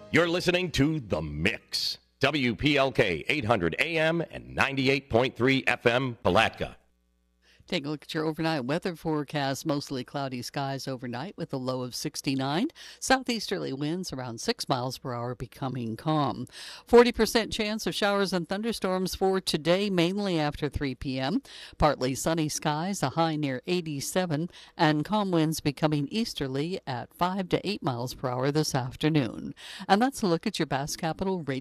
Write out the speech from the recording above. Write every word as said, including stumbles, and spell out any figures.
You're listening to The Mix. W P L K eight hundred A M and ninety-eight point three F M, Palatka. Take a look at your overnight weather forecast. Mostly cloudy skies overnight with a low of sixty-nine. Southeasterly winds around six miles per hour becoming calm. forty percent chance of showers and thunderstorms for today, mainly after three p.m. Partly sunny skies, a high near eighty-seven, and calm winds becoming easterly at five to eight miles per hour this afternoon. And that's a look at your Bass Capital radio.